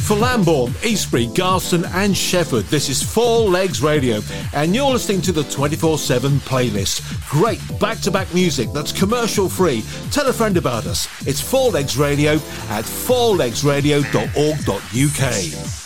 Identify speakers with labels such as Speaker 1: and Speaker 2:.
Speaker 1: For Lambourne, Eastbury, Garston and Shefford, this is Four Legs Radio, and you're listening to the 24/7 playlist. Great back-to-back music that's commercial-free. Tell a friend about us. It's Four Legs Radio at fourlegsradio.org.uk.